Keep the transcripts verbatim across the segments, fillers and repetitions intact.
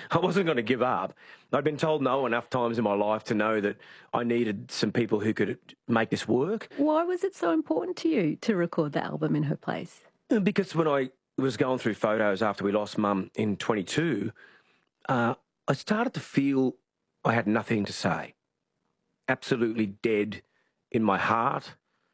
I wasn't going to give up. I'd been told no enough times in my life to know that I needed some people who could make this work. Why was it so important to you to record the album in her place? Because when I was going through photos after we lost Mum in twenty-two, uh, I started to feel I had nothing to say. Absolutely dead in my heart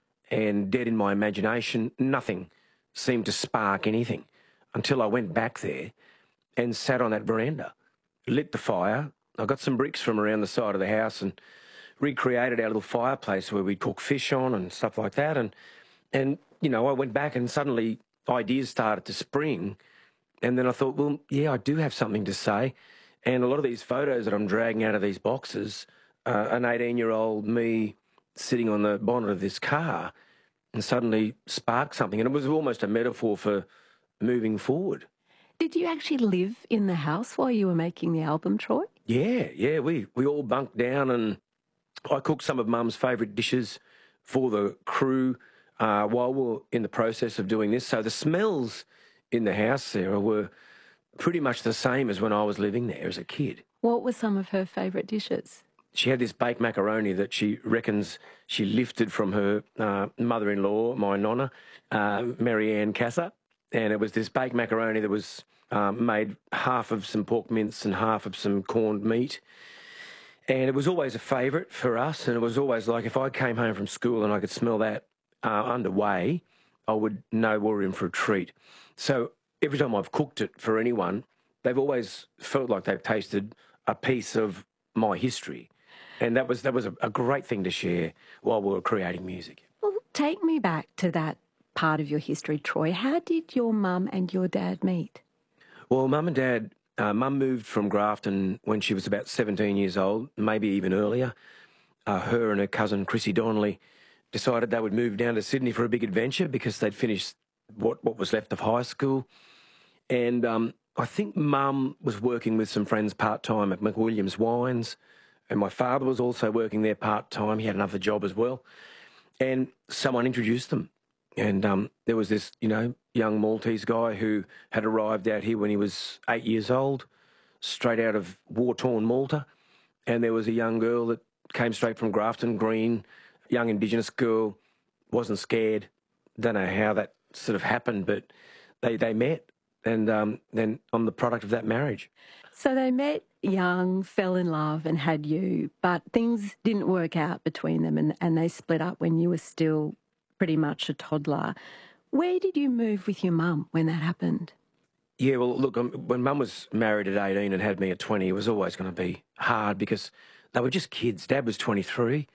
and dead in my imagination. Nothing seemed to spark anything until I went back there and sat on that veranda, lit the fire. I got some bricks from around the side of the house and recreated our little fireplace where we'd cook fish on and stuff like that. And, and you know, I went back and suddenly ideas started to spring. And then I thought, well, yeah, I do have something to say. And a lot of these photos that I'm dragging out of these boxes, uh, an eighteen-year-old me sitting on the bonnet of this car and suddenly sparked something. And it was almost a metaphor for moving forward. Did you actually live in the house while you were making the album, Troy? Yeah, yeah, we, we all bunked down and I cooked some of Mum's favourite dishes for the crew uh, while we were in the process of doing this. So the smells in the house, Sarah, were pretty much the same as when I was living there as a kid. What were some of her favourite dishes? She had this baked macaroni that she reckons she lifted from her uh, mother-in-law, my nonna, uh, Marianne Casa. And it was this baked macaroni that was um, made half of some pork mince and half of some corned meat. And it was always a favourite for us. And it was always like if I came home from school and I could smell that uh, underway, I would know we were in for a treat. So every time I've cooked it for anyone, they've always felt like they've tasted a piece of my history. And that was that was a, a great thing to share while we were creating music. Well, take me back to that part of your history, Troy. How did your mum and your dad meet? Well, Mum and Dad, uh, Mum moved from Grafton when she was about seventeen years old, maybe even earlier. Uh, her and her cousin, Chrissy Donnelly, decided they would move down to Sydney for a big adventure because they'd finished what, what was left of high school. And um, I think Mum was working with some friends part-time at McWilliams Wines, and my father was also working there part-time. He had another job as well. And someone introduced them. And um, there was this, you know, young Maltese guy who had arrived out here when he was eight years old, straight out of war-torn Malta. And there was a young girl that came straight from Grafton Green, young Indigenous girl, wasn't scared. Don't know how that sort of happened, but they, they met. And um, then I'm the product of that marriage. So they met young, fell in love and had you, but things didn't work out between them and, and they split up when you were still pretty much a toddler. Where did you move with your mum when that happened? Yeah, well, look, um, when Mum was married at eighteen and had me at twenty, it was always going to be hard because they were just kids. Dad was twenty-three.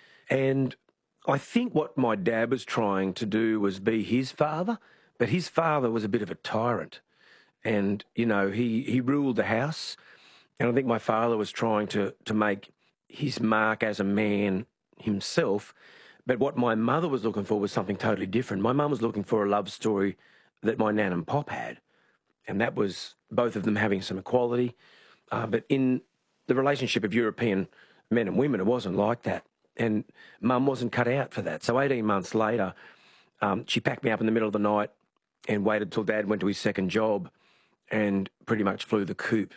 And I think what my dad was trying to do was be his father, but his father was a bit of a tyrant. And, you know, he, he ruled the house. And I think my father was trying to, to make his mark as a man himself. But what my mother was looking for was something totally different. My mum was looking for a love story that my nan and pop had. And that was both of them having some equality. Uh, but in the relationship of European men and women, it wasn't like that. And Mum wasn't cut out for that. So eighteen months later, um, she packed me up in the middle of the night and waited till Dad went to his second job and pretty much flew the coop.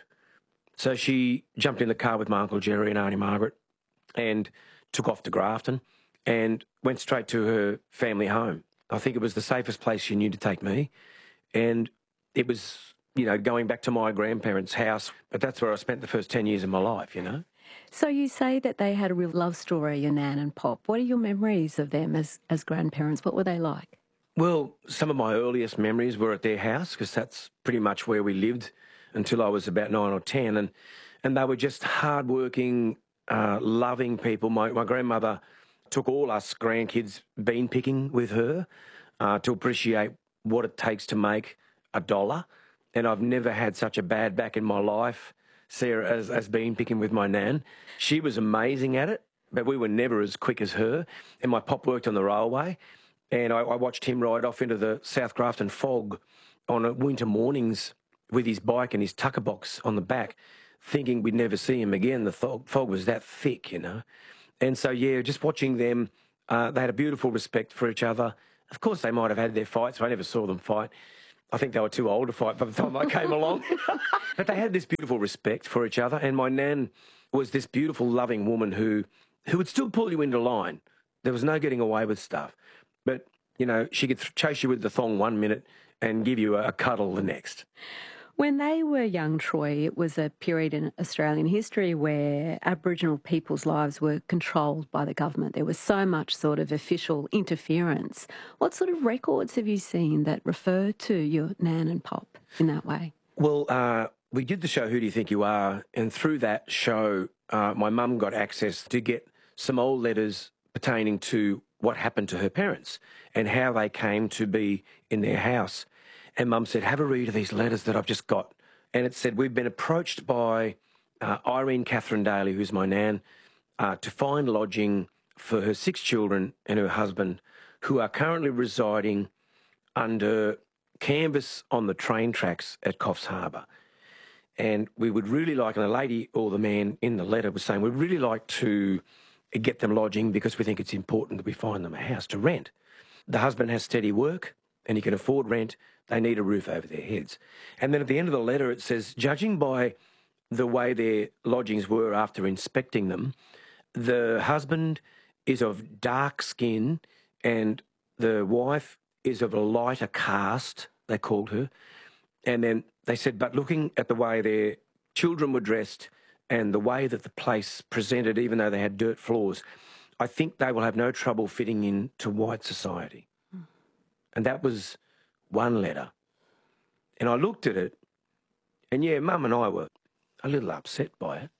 So she jumped in the car with my Uncle Jerry and Auntie Margaret and took off to Grafton and went straight to her family home. I think it was the safest place she knew to take me. And it was, you know, going back to my grandparents' house, but that's where I spent the first ten years of my life, you know. So you say that they had a real love story, your nan and pop. What are your memories of them as, as grandparents? What were they like? Well, some of my earliest memories were at their house because that's pretty much where we lived until I was about nine or ten. And, and they were just hardworking, uh, loving people. My, my grandmother took all us grandkids bean picking with her uh, to appreciate what it takes to make a dollar. And I've never had such a bad back in my life, Sarah, as, as bean picking with my nan. She was amazing at it, but we were never as quick as her. And my pop worked on the railway, and I, I watched him ride off into the South Grafton fog on a winter mornings with his bike and his tucker box on the back, thinking we'd never see him again. The fog, fog was that thick, you know. And so, yeah, just watching them, uh, they had a beautiful respect for each other. Of course, they might have had their fights. I never saw them fight. I think they were too old to fight by the time I came along. But they had this beautiful respect for each other. And my nan was this beautiful, loving woman who, who would still pull you into line. There was no getting away with stuff. But, you know, she could th- chase you with the thong one minute and give you a, a cuddle the next. When they were young, Troy, it was a period in Australian history where Aboriginal people's lives were controlled by the government. There was so much sort of official interference. What sort of records have you seen that refer to your Nan and Pop in that way? Well, uh, we did the show Who Do You Think You Are? And through that show, uh, my mum got access to get some old letters pertaining to what happened to her parents and how they came to be in their house. And Mum said, have a read of these letters that I've just got. And it said, we've been approached by uh, Irene Catherine Daly, who's my nan, uh, to find lodging for her six children and her husband, who are currently residing under canvas on the train tracks at Coffs Harbour. And we would really like, and the lady or the man in the letter was saying, we'd really like to get them lodging because we think it's important that we find them a house to rent. The husband has steady work and he can afford rent. They need a roof over their heads. And then at the end of the letter, it says, judging by the way their lodgings were after inspecting them, the husband is of dark skin and the wife is of a lighter caste, they called her. And then they said, but looking at the way their children were dressed and the way that the place presented, even though they had dirt floors, I think they will have no trouble fitting into white society. Mm. And that was one letter. And I looked at it, and yeah, Mum and I were a little upset by it.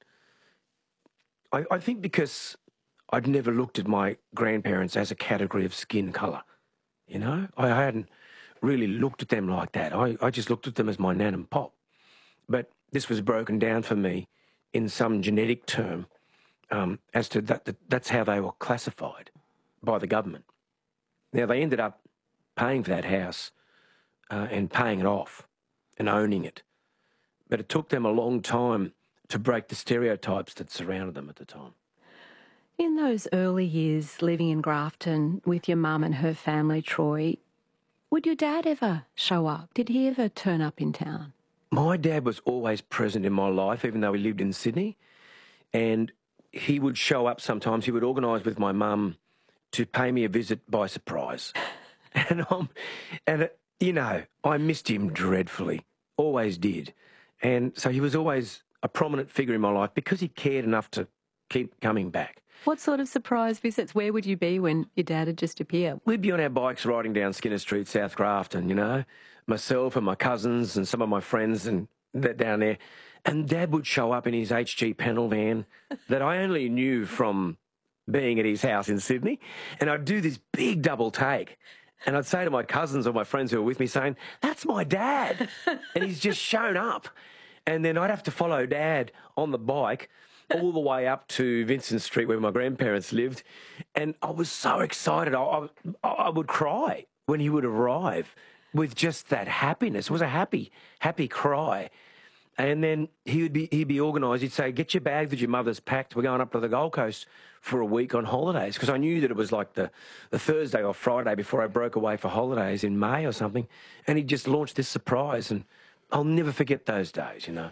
I, I think because I'd never looked at my grandparents as a category of skin colour, you know? I hadn't really looked at them like that. I, I just looked at them as my Nan and Pop. But this was broken down for me in some genetic term um, as to that, that that's how they were classified by the government. Now, they ended up paying for that house uh, and paying it off and owning it. But it took them a long time to break the stereotypes that surrounded them at the time. In those early years living in Grafton with your mum and her family, Troy, would your dad ever show up? Did he ever turn up in town? My dad was always present in my life, even though he lived in Sydney. And he would show up sometimes. He would organise with my mum to pay me a visit by surprise. and, um, and it, you know, I missed him dreadfully, always did. And so he was always a prominent figure in my life because he cared enough to keep coming back. What sort of surprise visits? Where would you be when your dad had just appeared? We'd be on our bikes riding down Skinner Street, South Grafton, you know, myself and my cousins and some of my friends and that down there. And Dad would show up in his H G panel van that I only knew from being at his house in Sydney. And I'd do this big double take. And I'd say to my cousins or my friends who were with me saying, that's my dad. And he's just shown up. And then I'd have to follow Dad on the bike all the way up to Vincent Street where my grandparents lived. And I was so excited. I, I, I would cry when he would arrive with just that happiness. It was a happy, happy cry. And then he would be, he'd be organised. He'd say, get your bags that your mother's packed. We're going up to the Gold Coast for a week on holidays. Because I knew that it was like the, the Thursday or Friday before I broke away for holidays in May or something. And he just launched this surprise. And I'll never forget those days, you know.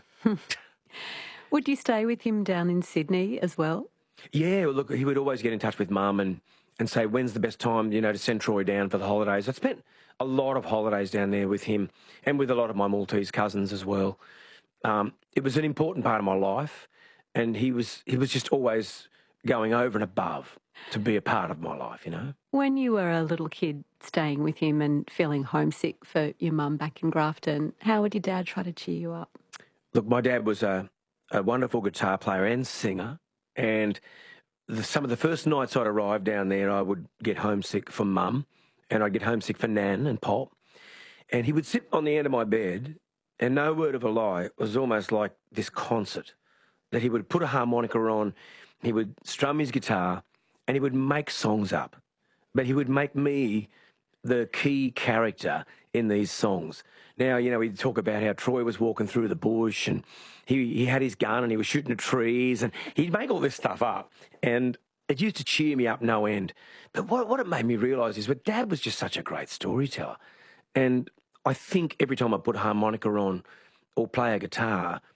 Would you stay with him down in Sydney as well? Yeah, well, look, he would always get in touch with Mum and, and say, when's the best time, you know, to send Troy down for the holidays. I spent a lot of holidays down there with him and with a lot of my Maltese cousins as well. Um, it was an important part of my life, and he was he was just always going over and above to be a part of my life, you know. When you were a little kid staying with him and feeling homesick for your mum back in Grafton, how would your dad try to cheer you up? Look, my dad was a, a wonderful guitar player and singer, and the, some of the first nights I'd arrive down there, I would get homesick for Mum, and I'd get homesick for Nan and Pop, and he would sit on the end of my bed. And no word of a lie, it was almost like this concert that he would put a harmonica on, he would strum his guitar, and he would make songs up. But he would make me the key character in these songs. Now, you know, he'd talk about how Troy was walking through the bush and he, he had his gun and he was shooting at trees and he'd make all this stuff up. And it used to cheer me up no end. But what, what it made me realise is that Dad was just such a great storyteller. And I think every time I put a harmonica on or play a guitar,